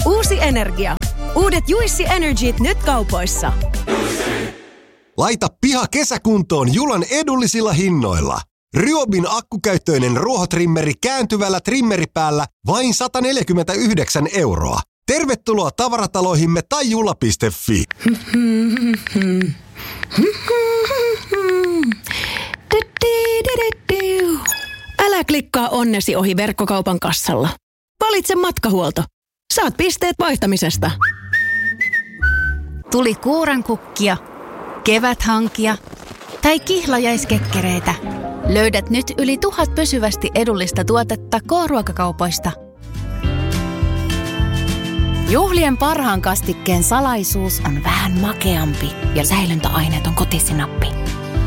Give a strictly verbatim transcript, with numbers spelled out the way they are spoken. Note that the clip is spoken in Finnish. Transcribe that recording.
Uusi Energia. Uudet Juissi Energyt nyt kaupoissa. Laita piha kesäkuntoon Julan edullisilla hinnoilla. Ryobin akkukäyttöinen ruohotrimmeri kääntyvällä trimmeripäällä vain sata neljäkymmentäyhdeksän euroa. Tervetuloa tavarataloihimme tai jula piste fi. Älä klikkaa onnesi ohi verkkokaupan kassalla. Valitse matkahuolto. Saat pisteet vaihtamisesta. Tuli kuurankukkia, keväthankia tai kihlajaiskekkereitä. Löydät nyt yli tuhat pysyvästi edullista tuotetta K-ruokakaupoista. Juhlien parhaan kastikkeen salaisuus on vähän makeampi ja säilöntäaineet on kotisinappi.